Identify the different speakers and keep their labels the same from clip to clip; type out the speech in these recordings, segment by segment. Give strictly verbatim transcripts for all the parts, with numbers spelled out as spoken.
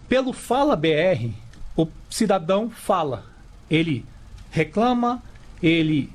Speaker 1: pelo Fala B R, o cidadão fala, ele reclama, ele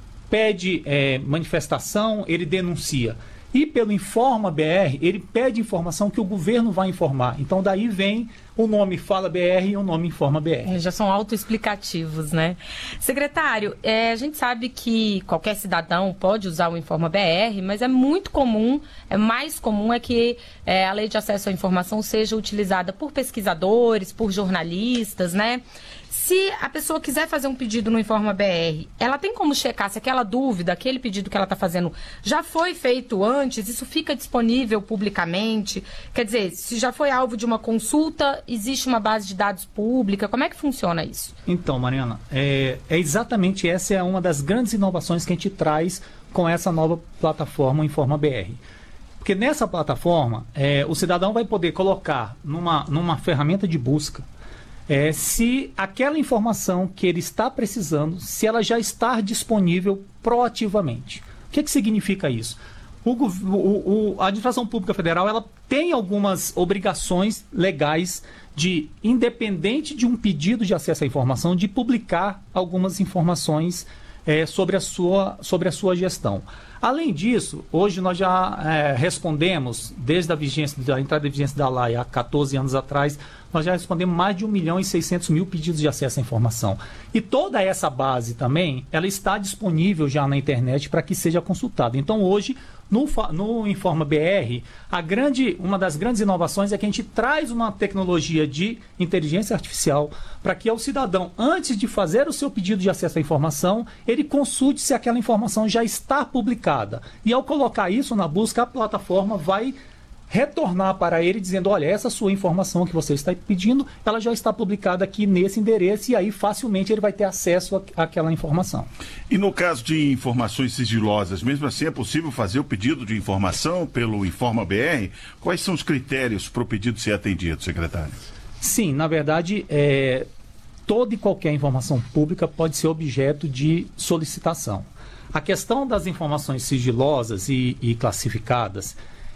Speaker 1: pede é, manifestação, ele denuncia. E pelo Informa B R, ele pede informação que o governo vai informar. Então daí vem o nome Fala B R e o nome Informa B R.
Speaker 2: Já são autoexplicativos, né? Secretário, é, a gente sabe que qualquer cidadão pode usar o Informa B R, mas é muito comum, é mais comum é que é, a lei de acesso à informação seja utilizada por pesquisadores, por jornalistas, né? Se a pessoa quiser fazer um pedido no Informa B R, ela tem como checar se aquela dúvida, aquele pedido que ela está fazendo já foi feito antes, isso fica disponível publicamente? Quer dizer, se já foi alvo de uma consulta, existe uma base de dados pública? Como é que funciona isso?
Speaker 1: Então, Mariana, é, é exatamente essa é uma das grandes inovações que a gente traz com essa nova plataforma, o Informa B R. Porque nessa plataforma, é, o cidadão vai poder colocar numa, numa ferramenta de busca É, se aquela informação que ele está precisando, se ela já está disponível proativamente. O que, que significa isso? O, o, o, a administração pública federal ela tem algumas obrigações legais de, independente de um pedido de acesso à informação, de publicar algumas informações é, sobre, a sua, sobre a sua gestão. Além disso, hoje nós já é, respondemos, desde a vigência, da entrada de vigência da lei há quatorze anos atrás, nós já respondemos mais de um milhão e seiscentos mil pedidos de acesso à informação. E toda essa base também, ela está disponível já na internet para que seja consultada. Então hoje, no, no Informa B R, a grande, uma das grandes inovações é que a gente traz uma tecnologia de inteligência artificial para que o cidadão, antes de fazer o seu pedido de acesso à informação, ele consulte se aquela informação já está publicada. E ao colocar isso na busca, a plataforma vai retornar para ele dizendo, olha, essa sua informação que você está pedindo, ela já está publicada aqui nesse endereço e aí facilmente ele vai ter acesso àquela informação.
Speaker 3: E no caso de informações sigilosas, mesmo assim é possível fazer o pedido de informação pelo Informa B R? Quais são os critérios para o pedido ser atendido, secretário?
Speaker 1: Sim, na verdade, é, toda e qualquer informação pública pode ser objeto de solicitação. A questão das informações sigilosas e, e classificadas,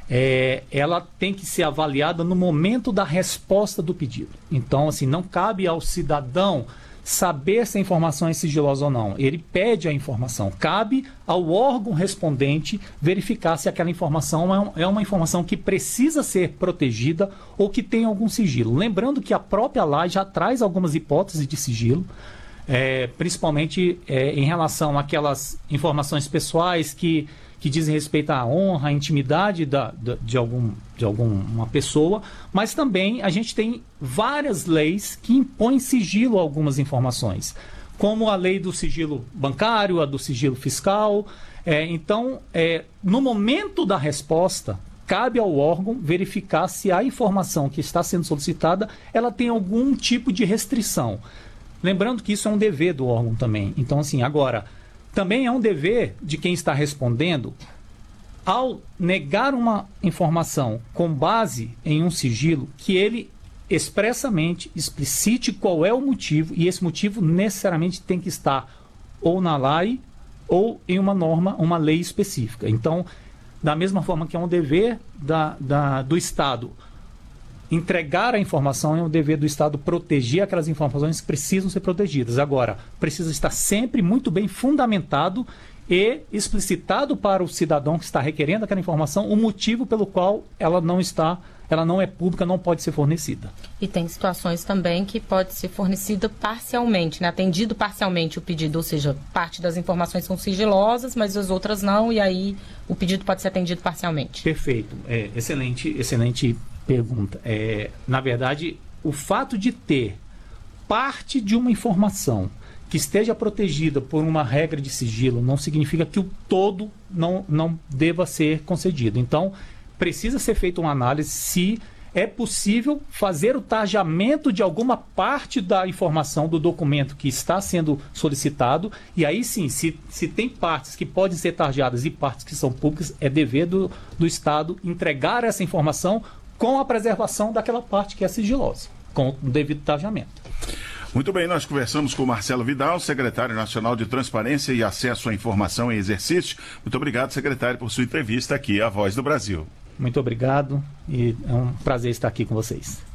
Speaker 1: É, ela tem que ser avaliada no momento da resposta do pedido. Então, assim, não cabe ao cidadão saber se a informação é sigilosa ou não. Ele pede a informação. Cabe ao órgão respondente verificar se aquela informação é, é uma informação que precisa ser protegida ou que tem algum sigilo. Lembrando que a própria lei já traz algumas hipóteses de sigilo, é, principalmente é, em relação àquelas informações pessoais que que dizem respeito à honra, à intimidade da, da, de, algum, de alguma pessoa, mas também a gente tem várias leis que impõem sigilo a algumas informações, como a lei do sigilo bancário, a do sigilo fiscal. É, então, é, no momento da resposta, cabe ao órgão verificar se a informação que está sendo solicitada ela tem algum tipo de restrição. Lembrando que isso é um dever do órgão também. Então, assim, agora... Também é um dever de quem está respondendo, ao negar uma informação com base em um sigilo, que ele expressamente explicite qual é o motivo, e esse motivo necessariamente tem que estar ou na lei ou em uma norma, uma lei específica. Então, da mesma forma que é um dever da, da, do Estado entregar a informação, é um dever do Estado proteger aquelas informações que precisam ser protegidas. Agora, precisa estar sempre muito bem fundamentado e explicitado para o cidadão que está requerendo aquela informação o motivo pelo qual ela não está, ela não é pública, não pode ser fornecida.
Speaker 2: E tem situações também que pode ser fornecida parcialmente, né? Atendido parcialmente o pedido, ou seja, parte das informações são sigilosas, mas as outras não, e aí o pedido pode ser atendido parcialmente.
Speaker 1: Perfeito. É, excelente, excelente pergunta. É, na verdade, o fato de ter parte de uma informação que esteja protegida por uma regra de sigilo não significa que o todo não, não deva ser concedido. Então, precisa ser feita uma análise se é possível fazer o tarjamento de alguma parte da informação do documento que está sendo solicitado, e aí sim, se, se tem partes que podem ser tarjadas e partes que são públicas, é dever do, do Estado entregar essa informação com a preservação daquela parte que é sigilosa, com o devido tarjamento.
Speaker 3: Muito bem, nós conversamos com Marcelo Vidal, secretário nacional de Transparência e Acesso à Informação em Exercício. Muito obrigado, secretário, por sua entrevista aqui à Voz do Brasil.
Speaker 1: Muito obrigado e é um prazer estar aqui com vocês.